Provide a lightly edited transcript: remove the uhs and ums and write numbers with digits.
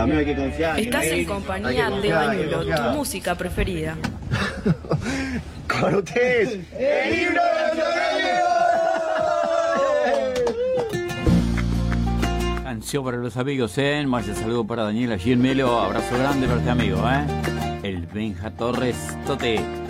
A mí hay que confiar. Estás en compañía de Bañulo, tu música preferida. Con ustedes, el himno de los Canción para los amigos, Más de saludo para Daniel allí en Melo. Abrazo grande para este amigo, El Benja Torres Tote.